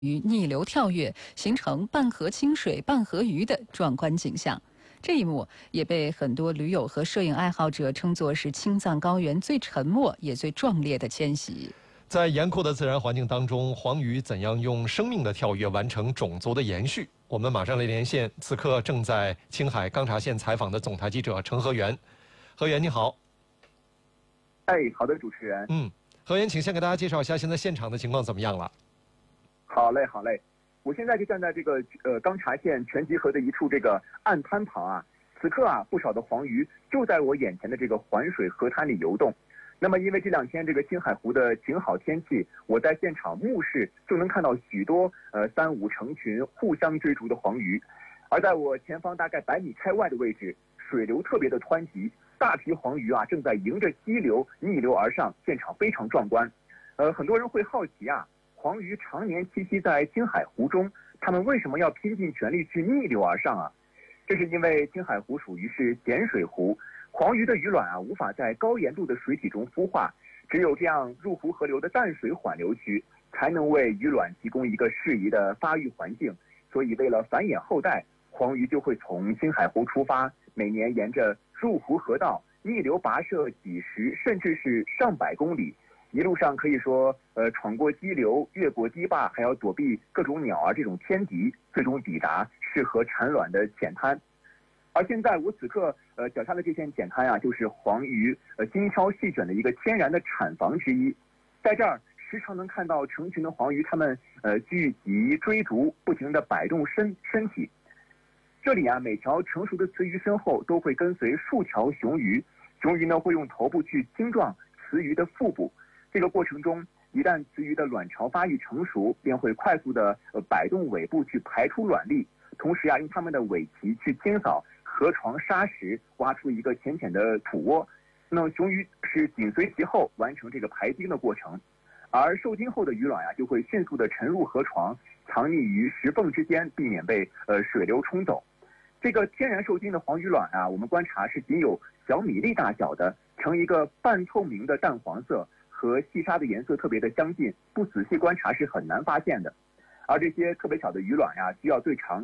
鱼逆流跳跃，形成半河清水半河鱼的壮观景象。这一幕也被很多驴友和摄影爱好者称作是青藏高原最沉默也最壮烈的迁徙。 在严酷的自然环境当中，黄鱼怎样用生命的跳跃完成种族的延续？我们马上来连线此刻正在青海钢察县采访的总台记者程和源。和源你好。 好的，主持人。 和源，请先给大家介绍一下现在现场的情况怎么样了？ 好嘞，我现在就站在这个钢察县全集河的一处这个岸滩旁啊。此刻啊，不少的黄鱼就在我眼前的这个环水河滩里游动。那么因为这两天这个青海湖的晴好天气，我在现场目视就能看到许多3、5成群互相追逐的黄鱼。而在我前方大概100米开外的位置，水流特别的湍急，大批黄鱼啊正在迎着激流逆流而上，现场非常壮观。很多人会好奇啊，黄鱼常年栖息在青海湖中，它们为什么要拼尽全力去逆流而上啊？这是因为青海湖属于是咸水湖，黄鱼的鱼卵啊无法在高盐度的水体中孵化，只有这样入湖河流的淡水缓流区才能为鱼卵提供一个适宜的发育环境。所以为了繁衍后代，黄鱼就会从青海湖出发，每年沿着入湖河道逆流跋涉几十甚至是上百公里，一路上可以说闯过激流，越过堤坝，还要躲避各种鸟儿这种天敌，最终抵达适合产卵的浅滩。而现在我此刻脚下的这片浅滩啊，就是黄鱼精挑细选的一个天然的产房之一。在这儿时常能看到成群的黄鱼，它们聚集追逐，不停地摆动身体。这里啊，每条成熟的雌鱼身后都会跟随数条雄鱼，雄鱼呢会用头部去轻撞雌鱼的腹部。这个过程中，一旦雌鱼的卵巢发育成熟，便会快速的摆动尾部去排出卵粒，同时啊，用它们的尾鳍去清扫河床沙石，挖出一个浅浅的土窝。那么雄鱼是紧随其后完成这个排精的过程，而受精后的鱼卵啊，就会迅速的沉入河床，藏匿于石缝之间，避免被水流冲走。这个天然受精的黄鱼卵啊，我们观察是仅有小米粒大小的，呈一个半透明的淡黄色，和细沙的颜色特别的相近，不仔细观察是很难发现的。而这些特别小的鱼卵呀，需要最长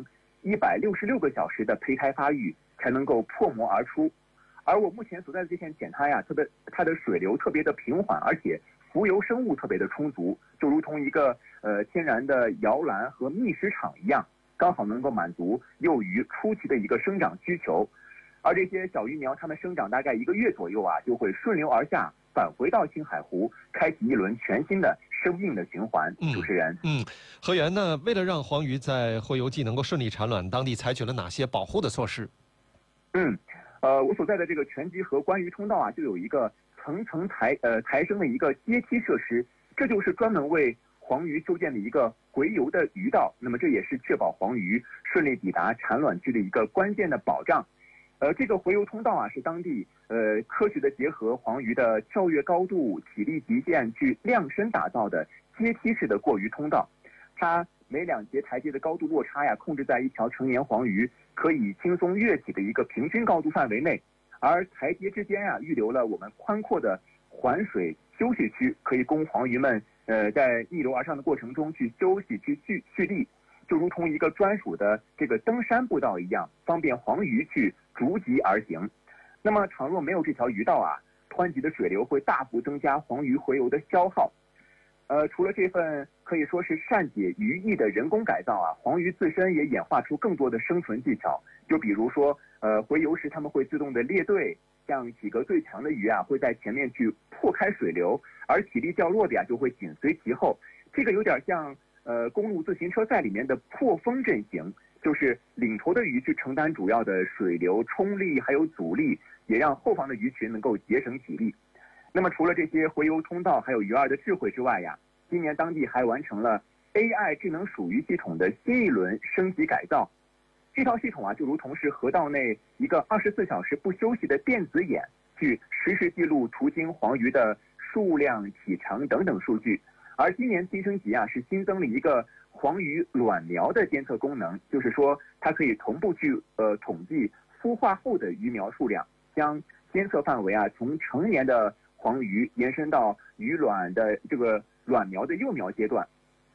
166个小时的胚胎发育才能够破膜而出。而我目前所在的这片浅滩呀，它的水流特别的平缓，而且浮游生物特别的充足，就如同一个天然的摇篮和觅食场一样，刚好能够满足幼鱼初期的一个生长需求。而这些小鱼苗，它们生长大概1个月左右啊，就会顺流而下，返回到青海湖，开启一轮全新的生命的循环。主持人， 和源呢，为了让黄鱼在洄游季能够顺利产卵，当地采取了哪些保护的措施？ 我所在的这个全集河观鱼通道啊，就有一个层层抬升的一个阶梯设施，这就是专门为黄鱼修建的一个洄游的鱼道。那么这也是确保黄鱼顺利抵达产卵区的一个关键的保障。这个洄游通道啊，是当地科学的结合黄鱼的跳跃高度、体力极限去量身打造的阶梯式的过鱼通道。它每2节台阶的高度落差呀，控制在一条成年黄鱼可以轻松跃起的一个平均高度范围内。而台阶之间啊，预留了我们宽阔的环水休息区，可以供黄鱼们在逆流而上的过程中去休息、去蓄力，就如同一个专属的这个登山步道一样，方便黄鱼去逐级而行。那么倘若没有这条鱼道啊，湍急的水流会大幅增加黄鱼洄游的消耗。除了这份可以说是善解鱼翼的人工改造啊，黄鱼自身也演化出更多的生存技巧。就比如说洄游时他们会自动的列队，像体格最强的鱼啊会在前面去破开水流，而体力较弱的呀就会紧随其后。这个有点像公路自行车赛里面的破风阵型，就是领头的鱼去承担主要的水流冲力还有阻力，也让后方的鱼群能够节省体力。那么除了这些洄游通道还有鱼儿的智慧之外呀，今年当地还完成了 AI 智能属鱼系统的新一轮升级改造。这套系统啊，就如同是河道内一个24小时不休息的电子眼，去实时记录途经黄鱼的数量、体长等等数据。而今年新升级啊，是新增了一个黄鱼卵苗的监测功能，就是说它可以同步去统计孵化后的鱼苗数量，将监测范围啊从成年的黄鱼延伸到鱼卵的这个卵苗的幼苗阶段。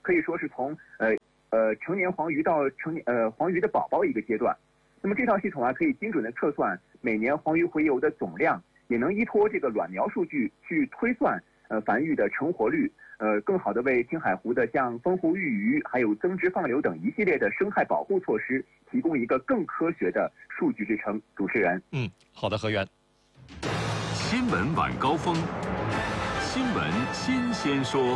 可以说是从成年黄鱼到黄鱼的宝宝一个阶段。那么这套系统啊，可以精准的测算每年黄鱼洄游的总量，也能依托这个卵苗数据去推算繁育的成活率，更好的为青海湖的像丰湖育鱼，还有增殖放流等一系列的生态保护措施提供一个更科学的数据支撑。主持人， 好的，何源。 新闻晚高峰，新闻新鲜说。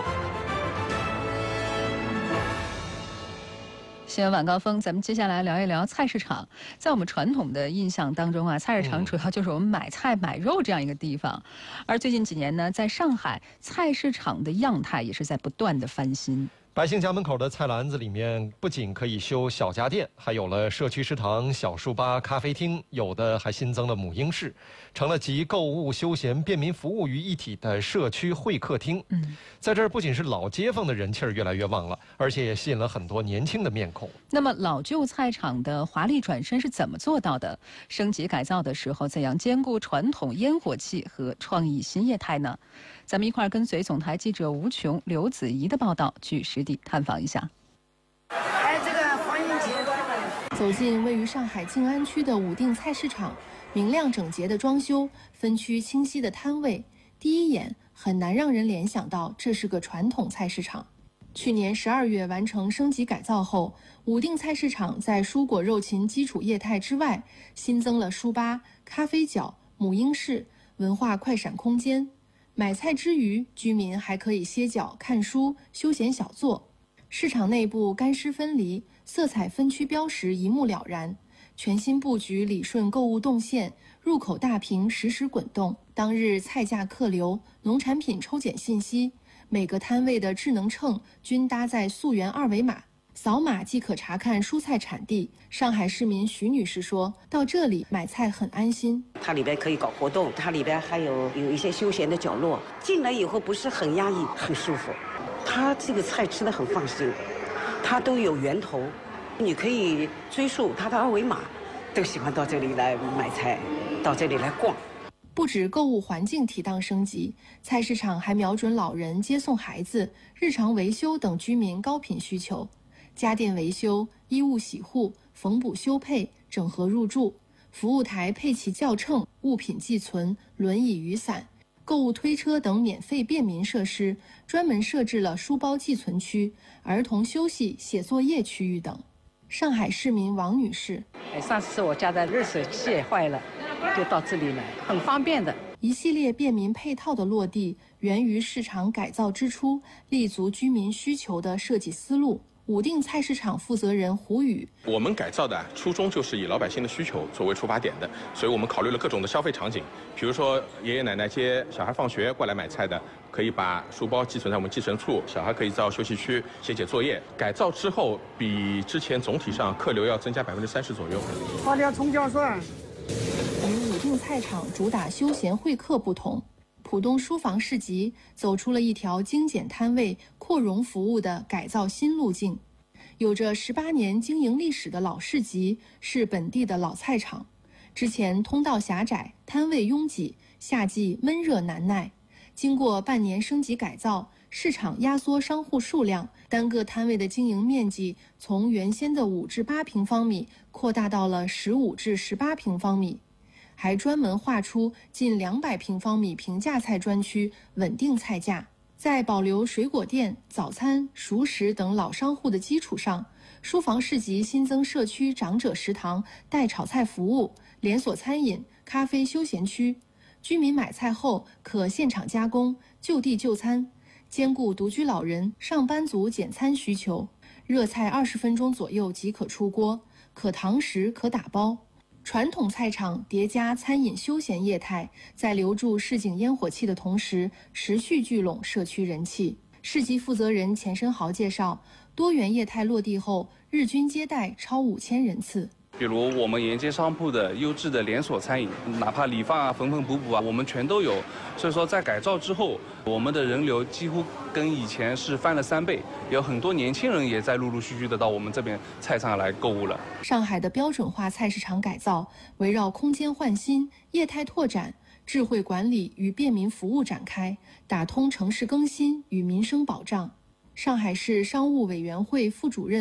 新闻晚高峰，咱们接下来聊一聊菜市场。在我们传统的印象当中啊，菜市场主要就是我们买菜买肉这样一个地方。而最近几年呢，在上海菜市场的样态也是在不断的翻新。 百姓家门口的菜篮子里面，不仅可以修小家电，还有了社区食堂、小书吧、咖啡厅，有的还新增了母婴室，成了集购物、休闲、便民服务于一体的社区会客厅。在这儿不仅是老街坊的人气儿越来越旺了，而且也吸引了很多年轻的面孔。 那么老旧菜场的华丽转身是怎么做到的？升级改造的时候怎样兼顾传统烟火气和创意新业态呢？咱们一块儿跟随总台记者吴琼、刘子怡的报道，去实地探访一下。 这个黄英杰走进位于上海静安区的武定菜市场，明亮整洁的装修，分区清晰的摊位，第一眼很难让人联想到这是个传统菜市场。去年12月完成升级改造后，武定菜市场在蔬果肉禽基础业态之外，新增了书吧、咖啡角、母婴室、文化快闪空间。买菜之余，居民还可以歇脚、看书、休闲小坐。市场内部干湿分离，色彩分区标识一目了然。全新布局理顺购物动线，入口大屏实时滚动，当日菜价客流、农产品抽检信息，每个摊位的智能秤均搭载溯源二维码，扫码即可查看蔬菜产地。上海市民徐女士说，到这里买菜很安心， 它里边可以搞活动，它里边还有一些休闲的角落，进来以后不是很压抑，很舒服。它这个菜吃得很放心，它都有源头，你可以追溯它的二维码，都喜欢到这里来买菜，到这里来逛。 不止购物环境提档升级，菜市场还瞄准老人接送孩子、日常维修等居民高频需求，家电维修、衣物洗护、缝补修配、整合入住，服务台配齐校秤、物品寄存、轮椅雨伞、购物推车等免费便民设施，专门设置了书包寄存区、儿童休息写作业区域等。上海市民王女士， 上次我家的热水器坏了，就到这里来，很方便的。 一系列便民配套的落地，源于市场改造之初立足居民需求的设计思路。武定菜市场负责人胡宇， 我们改造的初衷就是以老百姓的需求作为出发点的，所以我们考虑了各种的消费场景，比如说爷爷奶奶接小孩放学过来买菜的，可以把书包寄存在我们寄存处，小孩可以到休息区写作业。改造之后，比之前总体上客流要增加30%左右。 花点葱姜蒜。 与武定菜场主打休闲会客不同，浦东书房市集走出了一条精简摊位、扩容服务的改造新路径。有着18年经营历史的老市集是本地的老菜场，之前通道狭窄、摊位拥挤，夏季闷热难耐。经过半年升级改造，市场压缩商户数量，单个摊位的经营面积从原先的5至8平方米扩大到了15至18平方米。还专门划出近200平方米平价菜专区，稳定菜价。在保留水果店、早餐、熟食等老商户的基础上，书房市集新增社区长者食堂、代炒菜服务、连锁餐饮、咖啡休闲区。居民买菜后可现场加工，就地就餐，兼顾独居老人、上班族简餐需求。热菜20分钟左右即可出锅，可堂食可打包。传统菜场叠加餐饮休闲业态，在留住市井烟火气的同时，持续聚拢社区人气。市集负责人钱生豪介绍，多元业态落地后，日均接待超5000人次。 比如我们沿街商铺的优质的连锁餐饮，哪怕理发啊、缝缝补补啊，我们全都有。所以说在改造之后，我们的人流几乎跟以前是翻了3倍，有很多年轻人也在陆陆续续的到我们这边菜场来购物了。 上海的标准化菜市场改造围绕空间换新、业态拓展、智慧管理与便民服务展开，打通城市更新与民生保障。 上海市商务委员会副主任